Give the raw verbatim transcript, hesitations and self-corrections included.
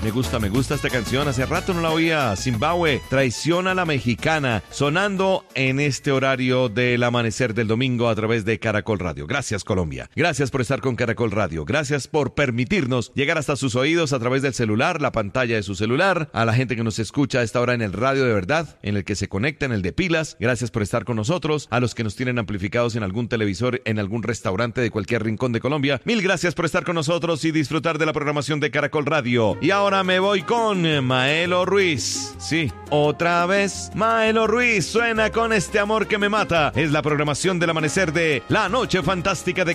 Me gusta, me gusta esta canción. Hace rato no la oía. Zimbabue, Traición a la Mexicana, sonando en este horario del amanecer del domingo a través de Caracol Radio. Gracias, Colombia. Gracias por estar con Caracol Radio. Gracias por permitirnos llegar hasta sus oídos a través del celular, la pantalla de su celular. A la gente que nos escucha a esta hora en el radio de verdad, en el que se conecta, en el de pilas. Gracias por estar con nosotros. A los que nos tienen amplificados en algún televisor, en algún restaurante de cualquier rincón de Colombia. Mil gracias por estar con nosotros y disfrutar de la programación de Caracol Radio. Y ahora me voy con Maelo Ruiz. Sí, otra vez Maelo Ruiz suena con Este amor que me mata. Es la programación del amanecer de La Noche Fantástica de